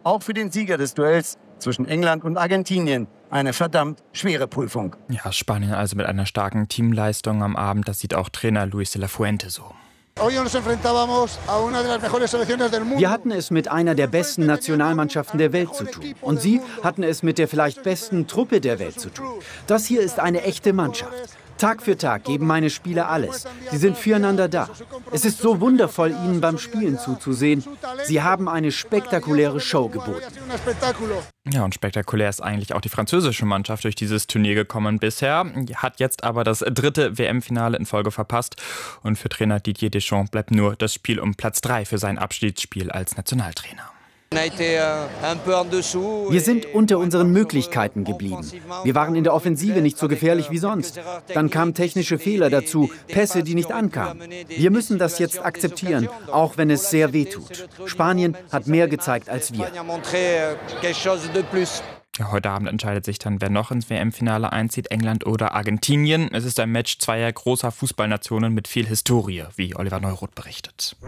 auch für den Sieger des Duells zwischen England und Argentinien eine verdammt schwere Prüfung. Ja, Spanien also mit einer starken Teamleistung am Abend. Das sieht auch Trainer Luis de la Fuente so. Wir hatten es mit einer der besten Nationalmannschaften der Welt zu tun. Und Sie hatten es mit der vielleicht besten Truppe der Welt zu tun. Das hier ist eine echte Mannschaft. Tag für Tag geben meine Spieler alles. Sie sind füreinander da. Es ist so wundervoll, ihnen beim Spielen zuzusehen. Sie haben eine spektakuläre Show geboten. Ja, und spektakulär ist eigentlich auch die französische Mannschaft durch dieses Turnier gekommen bisher. Hat jetzt aber das 3. WM-Finale in Folge verpasst. Und für Trainer Didier Deschamps bleibt nur das Spiel um Platz 3 für sein Abschiedsspiel als Nationaltrainer. Wir sind unter unseren Möglichkeiten geblieben. Wir waren in der Offensive nicht so gefährlich wie sonst. Dann kamen technische Fehler dazu, Pässe, die nicht ankamen. Wir müssen das jetzt akzeptieren, auch wenn es sehr weh tut. Spanien hat mehr gezeigt als wir. Ja, heute Abend entscheidet sich dann, wer noch ins WM-Finale einzieht, England oder Argentinien. Es ist ein Match zweier großer Fußballnationen mit viel Historie, wie Oliver Neuroth berichtet.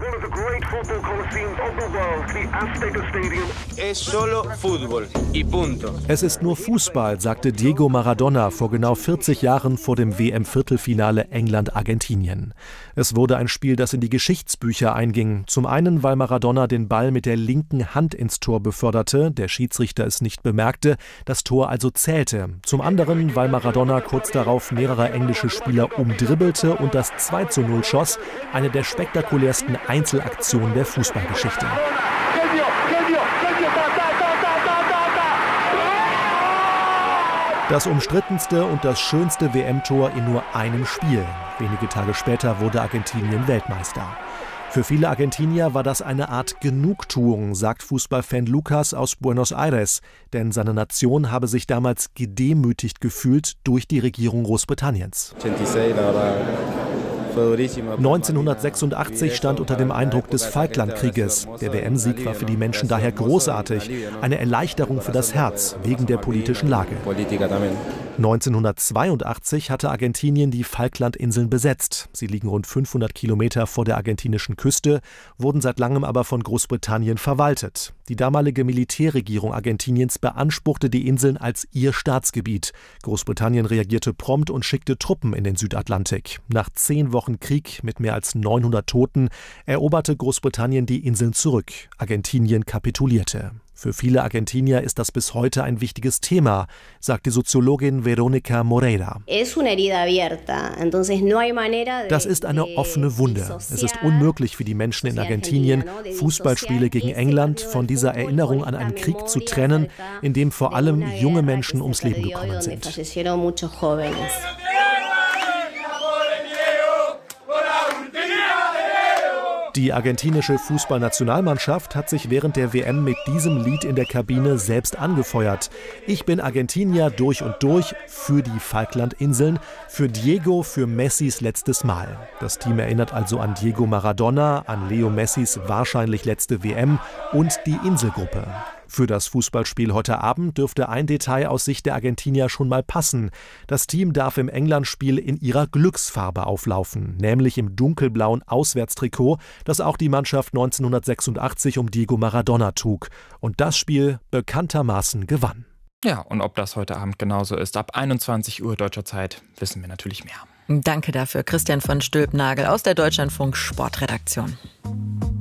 Es ist nur Fußball, sagte Diego Maradona vor genau 40 Jahren vor dem WM-Viertelfinale England-Argentinien. Es wurde ein Spiel, das in die Geschichtsbücher einging. Zum einen, weil Maradona den Ball mit der linken Hand ins Tor beförderte, der Schiedsrichter es nicht bemerkte, das Tor also zählte. Zum anderen, weil Maradona kurz darauf mehrere englische Spieler umdribbelte und das 2:0 schoss, eine der spektakulärsten Einzelaktionen der Fußballgeschichte. Das umstrittenste und das schönste WM-Tor in nur einem Spiel. Wenige Tage später wurde Argentinien Weltmeister. Für viele Argentinier war das eine Art Genugtuung, sagt Fußballfan Lucas aus Buenos Aires. Denn seine Nation habe sich damals gedemütigt gefühlt durch die Regierung Großbritanniens. 1986 stand unter dem Eindruck des Falklandkrieges. Der WM-Sieg war für die Menschen daher großartig. Eine Erleichterung für das Herz, wegen der politischen Lage. 1982 hatte Argentinien die Falklandinseln besetzt. Sie liegen rund 500 Kilometer vor der argentinischen Küste, wurden seit langem aber von Großbritannien verwaltet. Die damalige Militärregierung Argentiniens beanspruchte die Inseln als ihr Staatsgebiet. Großbritannien reagierte prompt und schickte Truppen in den Südatlantik. Nach 10 Wochen Krieg mit mehr als 900 Toten eroberte Großbritannien die Inseln zurück. Argentinien kapitulierte. Für viele Argentinier ist das bis heute ein wichtiges Thema, sagt die Soziologin Verónica Moreira. Das ist eine offene Wunde. Es ist unmöglich für die Menschen in Argentinien, Fußballspiele gegen England von dieser Erinnerung an einen Krieg zu trennen, in dem vor allem junge Menschen ums Leben gekommen sind. Die argentinische Fußballnationalmannschaft hat sich während der WM mit diesem Lied in der Kabine selbst angefeuert. Ich bin Argentinier durch und durch, für die Falklandinseln, für Diego, für Messis letztes Mal. Das Team erinnert also an Diego Maradona, an Leo Messis wahrscheinlich letzte WM und die Inselgruppe. Für das Fußballspiel heute Abend dürfte ein Detail aus Sicht der Argentinier schon mal passen. Das Team darf im England-Spiel in ihrer Glücksfarbe auflaufen, nämlich im dunkelblauen Auswärtstrikot, das auch die Mannschaft 1986 um Diego Maradona trug und das Spiel bekanntermaßen gewann. Ja, und ob das heute Abend genauso ist, ab 21 Uhr deutscher Zeit, wissen wir natürlich mehr. Danke dafür, Christian von Stülpnagel aus der Deutschlandfunk Sportredaktion.